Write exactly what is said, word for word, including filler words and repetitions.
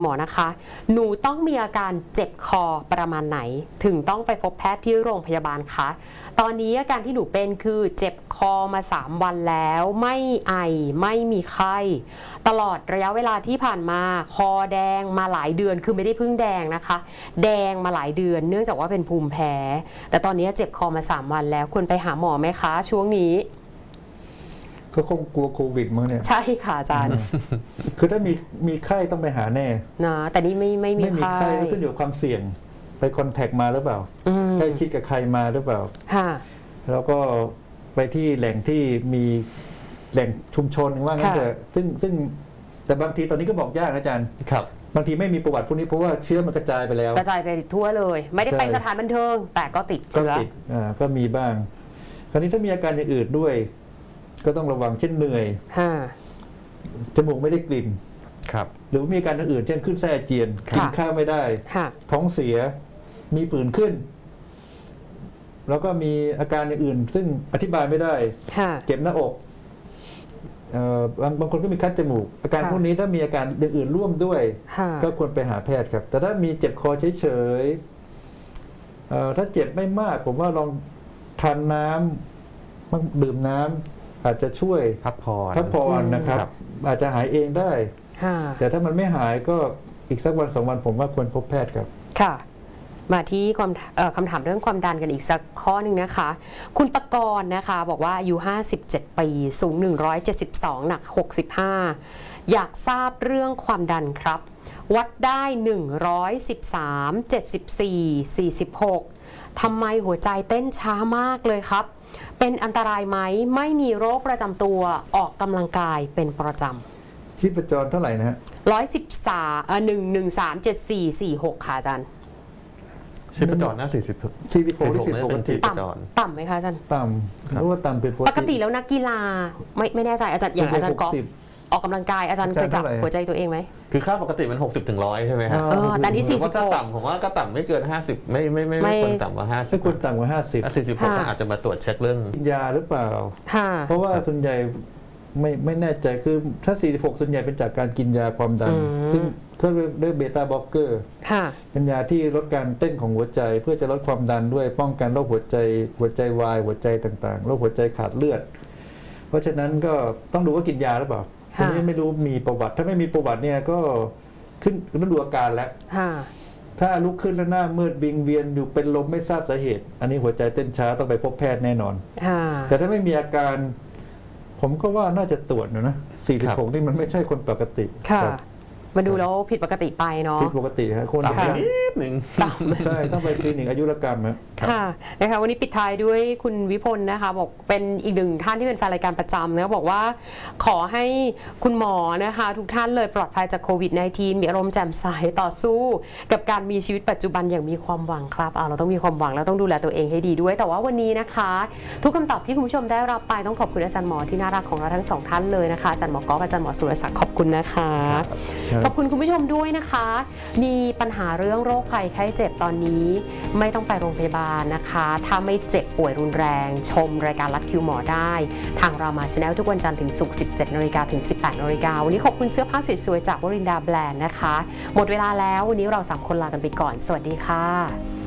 หมอนะคะหนูต้องมีอาการเจ็บคอประมาณไหนถึงต้องไปพบแพทย์ที่โรงพยาบาลคะตอนนี้อาการที่หนูเป็นคือเจ็บคอมาสามวันแล้วไม่ไอไม่มีไข้ตลอดระยะเวลาที่ผ่านมาคอแดงมาหลายเดือนคือไม่ได้เพิ่งแดงนะคะแดงมาหลายเดือนเนื่องจากว่าเป็นภูมิแพ้แต่ตอนนี้เจ็บคอมาสามวันแล้วควรไปหาหมอไหมคะช่วงนี้ก็คงกลัวโควิดมั้งเนี่ยใช่ค่ะอาจารย์คือถ้ามีมีไข้ต้องไปหาแน่นะแต่นี่ไม่ไม่มีไม่มีไข้ขึ้นอยู่กับความเสี่ยงไปคอนแทคมาหรือเปล่าใกล้ชิดกับใครมาหรือเปล่าค่ะแล้วก็ไปที่แหล่งที่มีแหล่งชุมชนว่างั้นเถอะซึ่งซึ่งแต่บางทีตอนนี้ก็บอกยากอาจารย์ครับบางทีไม่มีประวัติพวกนี้เพราะว่าเชื้อมันกระจายไปแล้วกระจายไปทั่วเลยไม่ได้ไปสถานบันเทิงแต่ก็ติดเชื้อก็ติดอ่าก็มีบ้างคราวนี้ถ้ามีอาการอย่างอื่นด้วยก็ต้องระวังเช่นเหนื่อยจมูกไม่ได้กลิ่นครับหรือมีอาการอื่นเช่นขึ้นไส้อาเจียนกินข้าวไม่ได้ท้องเสียมีผื่นขึ้นแล้วก็มีอาการอย่างอื่นซึ่งอธิบายไม่ได้เจ็บหน้าอกบางบางคนก็มีคัดจมูกอาการพวกนี้ถ้ามีอาการอื่นร่วมด้วยก็ควรไปหาแพทย์ครับแต่ถ้ามีเจ็บคอเฉยๆถ้าเจ็บไม่มากผมว่าลองทานน้ำดื่มน้ำอาจจะช่วยพักผ่อนพักผ่อนนะครับอาจจะหายเองได้แต่ถ้ามันไม่หายก็อีกสักวันสองวันผมว่าควรพบแพทย์ครับค่ะมาที่ความคำถามเรื่องความดันกันอีกสักข้อหนึ่งนะคะคุณปกรณ์นะคะบอกว่าอายุห้าสิบเจ็ดปีสูงหนึ่งร้อยเจ็ดสิบสองหนักหกสิบห้าอยากทราบเรื่องความดันครับวัดได้หนึ่งร้อยสิบสาม เจ็ดสิบสี่ สี่สิบหกทำไมหัวใจเต้นช้ามากเลยครับเป็นอันตรายไหมไม่มีโรคประจำตัวออกกำลังกายเป็นประจำชีพจรเท่าไหร่นะฮะร้อยสิบสามเอ่อหนึ่งหนึ่งสามเจ็ดสี่สี่หกค่ะอาจารย์ชีพจรน่าสี่สิบสี่สิบหกที่ผิดปกติต่ำต่ำไหมคะอาจารย์ต่ำรู้ว่าต่ำเป็นปกติแล้วนักกีฬาไม่ไม่แน่ใจอาจารย์อย่างอาจารย์ก๊อฟออกกำลังกายอาจารย์เคยจับหัวใจตัวเองไหมคือค่าปกติมันหกสิบถึงร้อยใช่ไหมครับแต่นี่สี่สิบหกต่ำผมว่าก็ต่ำไม่เกินห้าสิบไม่ไม่ไม่ไม่ควรต่ำกว่าห้าสิบไม่ควรต่ำกว่าห้าสิบสี่สิบหกอาจจะมาตรวจเช็คเรื่องยาหรือเปล่าเพราะว่าส่วนใหญ่ไม่ไม่แน่ใจคือถ้าสี่สิบหกส่วนใหญ่เป็นจากการกินยาความดันซึ่งเขาเรียกเบต้าบล็อกเกอร์เป็นยาที่ลดการเต้นของหัวใจเพื่อจะลดความดันด้วยป้องกันโรคหัวใจหัวใจวายหัวใจต่างๆโรคหัวใจขาดเลือดเพราะฉะนั้นก็ต้องดูว่ากินยาหรือเปล่าอันนี้ไม่รู้มีประวัติถ้าไม่มีประวัติเนี่ยก็ขึ้นต้องดูอาการแล้วถ้าลุกขึ้นแล้วหน้ามืดวิงเวียนอยู่เป็นลมไม่ทราบสาเหตุอันนี้หัวใจเต้นช้าต้องไปพบแพทย์แน่นอนแต่ถ้าไม่มีอาการผมก็ว่าน่าจะตรวจนะนะสี่สิบหกนี่มันไม่ใช่คนปกติมาดูแล้วผิดปกติไปเนาะผิดปกติฮะคนต่ำนิดหนึ่งใช่ต้องไปคลินิกอายุรกรรมนะค่ะนะคะวันนี้ปิดท้ายด้วยคุณวิพลนะคะบอกเป็นอีกหนึ่งท่านที่เป็นแฟนรายการประจำนะบอกว่าขอให้คุณหมอนะคะทุกท่านเลยปลอดภัยจากโควิด สิบเก้า มีอารมณ์แจ่มใสต่อสู้กับการมีชีวิตปัจจุบันอย่างมีความหวังครับเราต้องมีความหวังแล้วต้องดูแลตัวเองให้ดีด้วยแต่ว่าวันนี้นะคะทุกคำตอบที่คุณผู้ชมได้รับไปต้องขอบคุณอาจารย์หมอที่น่ารักของเราทั้งสองท่านเลยนะคะอาจารย์หมอก๊อฟอาจารย์หมอสุรศักดิ์ขอบคุณนะคะขอบคุณคุณผู้ชมด้วยนะคะมีปัญหาเรื่องโรคภัยไข้เจ็บตอนนี้ไม่ต้องไปโรงพยาบาลนะคะถ้าไม่เจ็บป่วยรุนแรงชมรายการลัดคิวหมอได้ทางรามาชาแนลทุกวันจันทร์ถึงศุกร์ สิบเจ็ดนาฬิกาถึง สิบแปดนาฬิกาวันนี้ขอบคุณเสื้อผ้าสวยๆจากวรินดาแบรนด์นะคะหมดเวลาแล้ววันนี้เราสามคนลากันไปก่อนสวัสดีค่ะ